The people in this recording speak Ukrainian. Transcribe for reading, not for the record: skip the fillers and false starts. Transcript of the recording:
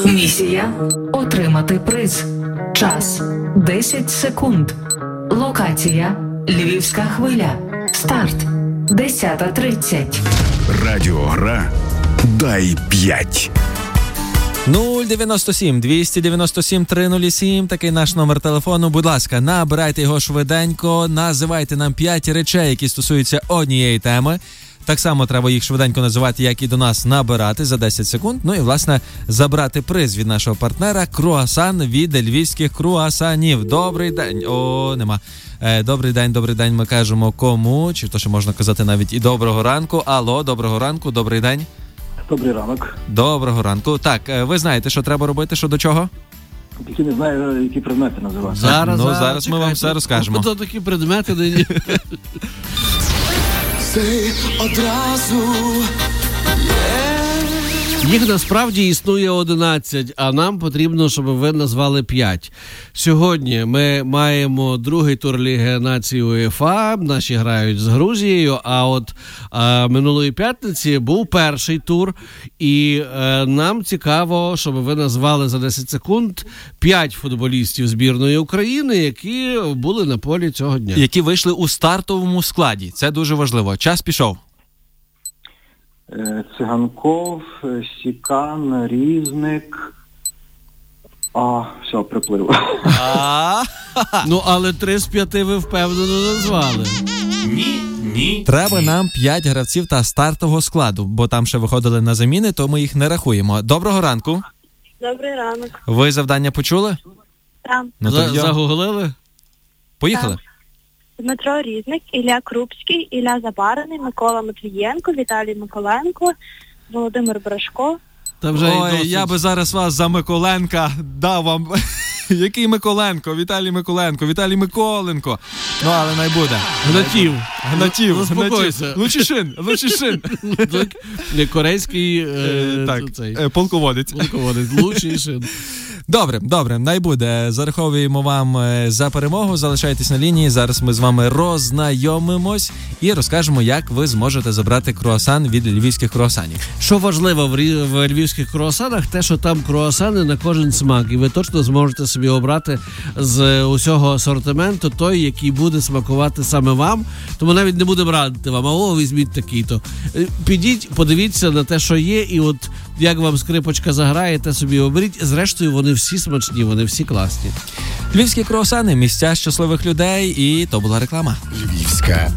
Місія – отримати приз. Час – 10 секунд. Локація – Львівська хвиля. Старт – 10:30. Радіогра «Дай 5». 097 297 307, такий наш номер телефону. Будь ласка, набирайте його швиденько, називайте нам 5 речей, які стосуються однієї теми. Так само треба їх швиденько називати, як і до нас набирати за 10 секунд. Ну і, власне, забрати приз від нашого партнера – круасан від львівських круасанів. Добрий день. О, нема. Добрий день, ми кажемо кому, чи то, що можна казати навіть і доброго ранку. Алло, доброго ранку, добрий день. Добрий ранок. Доброго ранку. Так, ви знаєте, що треба робити, що до чого? Тільки не знаю, які предмети називати. Зараз ми вам все розкажемо. Ото такі предмети нині. Їх насправді існує 11, а нам потрібно, щоб ви назвали 5. Сьогодні ми маємо другий тур Ліги Націй УЄФА, наші грають з Грузією, а от минулої п'ятниці був перший тур, і нам цікаво, щоб ви назвали за 10 секунд 5 футболістів збірної України, які були на полі цього дня. Які вийшли у стартовому складі. Це дуже важливо. Час пішов. Циганков, Сікан, Різник. Все, приплив. Ну, але 3 з 5 ви впевнено назвали. Ні. Треба нам 5 гравців та стартового складу, бо там ще виходили на заміни, то ми їх не рахуємо. Доброго ранку. Добрий ранок. Ви завдання почули? Там. Ну, Загуглили? Поїхали. Дмитро Різник, Ілля Крупський, Ілля Забараний, Микола Матвієнко, Віталій Миколенко, Володимир Брашко. Ой, я би зараз вас за Миколенка дав вам. Який Миколенко? Віталій Миколенко, Віталій Миколенко. Ну, але не буде. Гнатів. Заспокойся. Лучишин. Корейський полководець. Лучишин. Добре, найбуде. Зараховуємо вам за перемогу. Залишайтесь на лінії. Зараз ми з вами роззнайомимось і розкажемо, як ви зможете забрати круасан від львівських круасанів. Що важливо в львівських круасанах, те, що там круасани на кожен смак. І ви точно зможете собі обрати з усього асортименту той, який буде смакувати саме вам. Тому навіть не будемо радити вам, візьміть такий-то. Підіть, подивіться на те, що є, і от як вам скрипочка заграє, те собі оберіть. Зрештою, вони всі смачні, вони всі класні. Львівські круасани – місця щасливих людей, і то була реклама. Львівська